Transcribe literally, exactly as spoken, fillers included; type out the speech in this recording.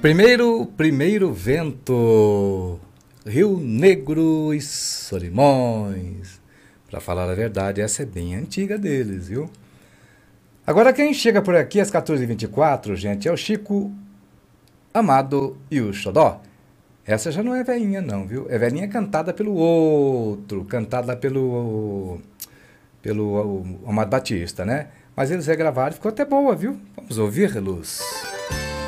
Primeiro, primeiro vento, Rio Negro e Solimões. Para falar a verdade, essa é bem antiga deles, viu? Agora quem chega por aqui às quatorze e vinte e quatro, gente, é o Chico Amado e o Xodó. Essa já não é velhinha não, viu? É velhinha cantada pelo outro, cantada pelo pelo Amado Batista, né? Mas eles regravaram e ficou até boa, viu? Vamos ouvir, Luz.